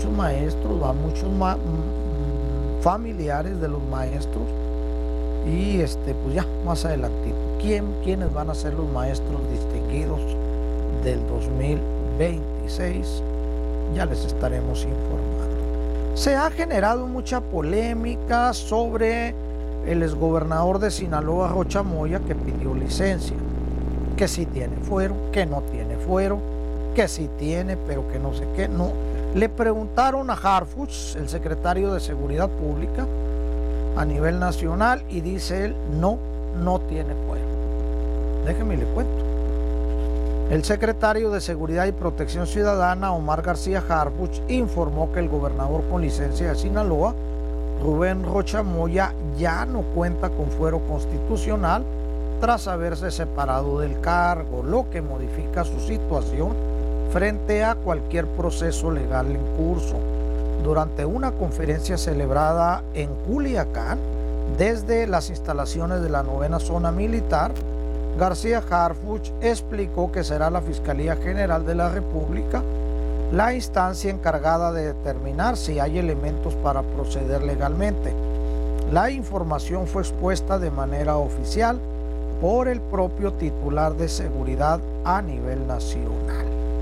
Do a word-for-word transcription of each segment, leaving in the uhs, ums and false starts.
muchos maestros, van muchos ma familiares de los maestros y este pues ya más adelantito. ¿Quién, quiénes van a ser los maestros distinguidos del dos mil veintiséis? Ya les estaremos informando. Se ha generado mucha polémica sobre el exgobernador de Sinaloa, Rocha Moya, que pidió licencia, que sí tiene fuero, que no tiene fuero, que sí tiene, pero que no sé qué, no. Le preguntaron a Harfuch, el secretario de Seguridad Pública a nivel nacional, y dice él, no, no tiene fuero. Déjeme le cuento. El secretario de Seguridad y Protección Ciudadana, Omar García Harfuch, informó que el gobernador con licencia de Sinaloa, Rubén Rocha Moya, ya no cuenta con fuero constitucional tras haberse separado del cargo, lo que modifica su situación frente a cualquier proceso legal en curso. Durante una conferencia celebrada en Culiacán, desde las instalaciones de la novena zona militar, García Harfuch explicó que será la Fiscalía General de la República la instancia encargada de determinar si hay elementos para proceder legalmente. La información fue expuesta de manera oficial por el propio titular de seguridad a nivel nacional.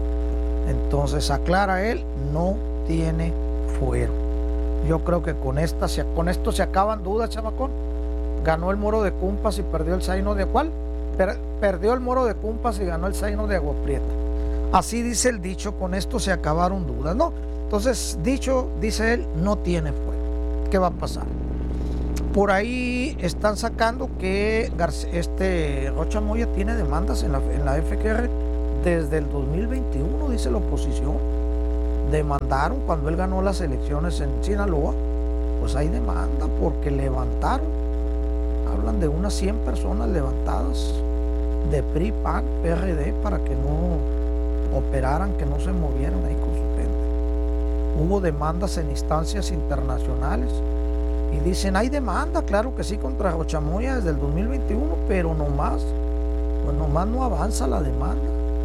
Entonces aclara él, no tiene fuero. Yo creo que con, esta, con esto se acaban dudas, chamacón. Ganó el Moro de Cumpas y perdió el Zaino de ¿cuál? Per, perdió el Moro de Cumpas y ganó el Zaino de Agua Prieta. Así dice el dicho, con esto se acabaron dudas, ¿no? Entonces, dicho, dice él, no tiene fuero. ¿Qué va a pasar? Por ahí están sacando que García, este Rocha Moya tiene demandas en la, en la F G R desde el dos mil veintiuno, dice la oposición. Demandaron cuando él ganó las elecciones en Sinaloa, pues hay demanda porque levantaron, hablan de unas cien personas levantadas de P R I, P A N, P R D para que no operaran, que no se movieran ahí con su gente. Hubo demandas en instancias internacionales y dicen, hay demanda, claro que sí, contra Rocha Moya desde el dos mil veintiuno, pero nomás, pues nomás no avanza la demanda.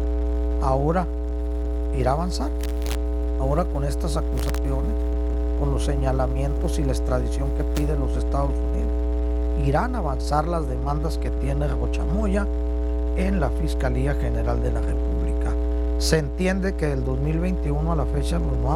Ahora irá a avanzar, ahora con estas acusaciones, con los señalamientos y la extradición que piden los Estados Unidos, irán a avanzar las demandas que tiene Rocha Moya en la Fiscalía General de la República. Se entiende que del dos mil veintiuno a la fecha pues, no ha